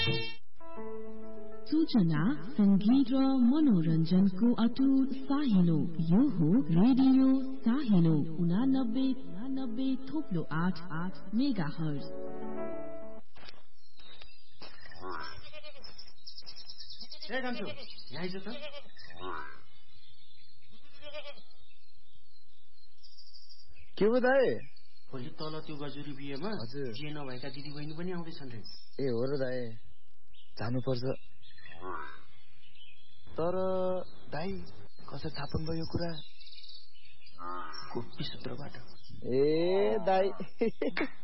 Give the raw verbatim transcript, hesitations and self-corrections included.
सूचना संगीत र मनोरञ्जनको अटुट साहिलो यो हो रेडियो साहिलो उनानब्बे उनानब्बे थोप्लो आठ आठ मेगा हर्ज। ए गान्छु यहाँ आइज त। के हो दाइ? भोलि तल त्यो गजुरी बिहेमा जे नभएका दिदी बहिनी पनि आउँदैछन् रे। ए हो र दाइ, जानुपर्छ। तर दाइ कसरी थाहा पाउनु भयो यो कुरा? गोप्य सूत्रबाट। ए दाइ